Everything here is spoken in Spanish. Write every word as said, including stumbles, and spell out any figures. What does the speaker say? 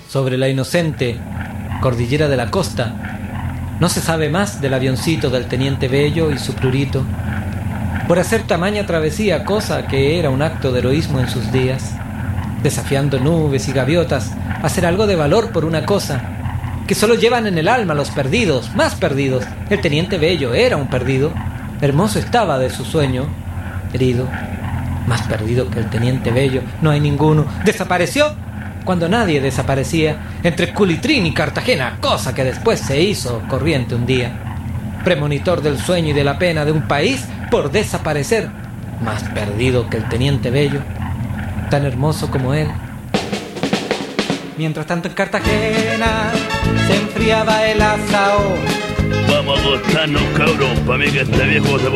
sobre la inocente cordillera de la costa, no se sabe más del avioncito del teniente Bello y su prurito, por hacer tamaña travesía, cosa que era un acto de heroísmo en sus días, desafiando nubes y gaviotas a hacer algo de valor por una cosa que solo llevan en el alma los perdidos, más perdidos. El teniente Bello era un perdido, hermoso estaba de su sueño, herido, más perdido que el teniente Bello, no hay ninguno. Desapareció cuando nadie desaparecía, entre Culitrín y Cartagena, cosa que después se hizo corriente un día. Premonitor del sueño y de la pena de un país por desaparecer, más perdido que el teniente Bello, tan hermoso como él. Mientras tanto en Cartagena se enfriaba el asao. Vamos a acostarnos, cabrón, pa' mí que este viejo se